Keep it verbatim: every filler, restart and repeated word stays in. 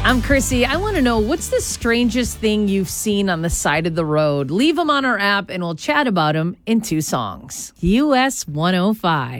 I'm Chrissy. I want to know, what's the strangest thing you've seen on the side of the road? Leave them on our app and we'll chat about them in two songs. U S one oh five.